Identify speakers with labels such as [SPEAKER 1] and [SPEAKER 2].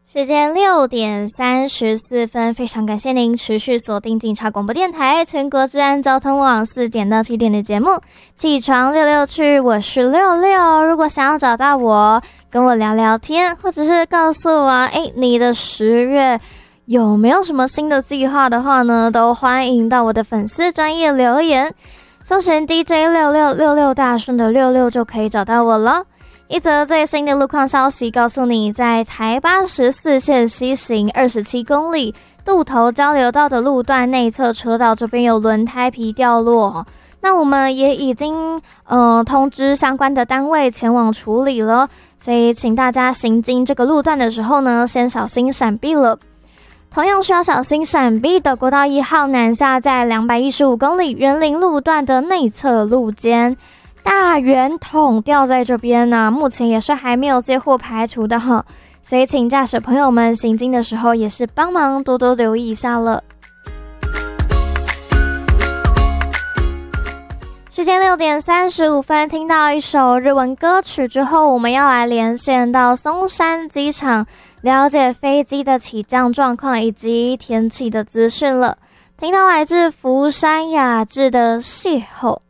[SPEAKER 1] 时间6:34，非常感谢您持续锁定警察广播电台全国治安交通网4点到7点的节目起床六六去，我是六六。如果想要找到我跟我聊聊天，或者是告诉我你的10月有没有什么新的计划的话呢，都欢迎到我的粉丝专页留言，搜寻 DJ6666大顺的66就可以找到我了。一则最新的路况消息告诉你，在台84线西行27公里渡头交流道的路段内侧车道这边有轮胎皮掉落，那我们也已经通知相关的单位前往处理了，所以请大家行经这个路段的时候呢，先小心闪避了。同样需要小心闪避的国道1号南下在215公里园林路段的内侧路肩，大圆筒掉在这边呢，目前也是还没有接获排除的哈，所以请驾驶朋友们行经的时候也是帮忙多多留意一下了。时间6:35，听到一首日文歌曲之后，我们要来连线到松山机场，了解飞机的起降状况以及天气的资讯了。听到来自福山雅治的邂逅。